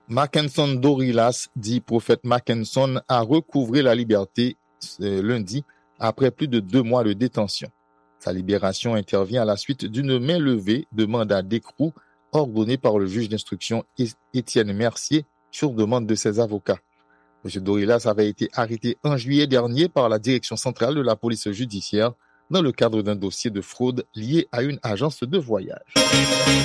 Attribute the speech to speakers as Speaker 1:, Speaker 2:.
Speaker 1: Mackenson Dorilas, dit prophète Mackenson, a recouvré la liberté lundi après plus de 2 mois de détention. Sa libération intervient à la suite d'une main levée de mandat d'écrou ordonnée par le juge d'instruction Étienne Mercier sur demande de ses avocats. M. Dorilas avait été arrêté en juillet dernier par la direction centrale de la police judiciaire dans le cadre d'un dossier de fraude lié à une agence de voyage.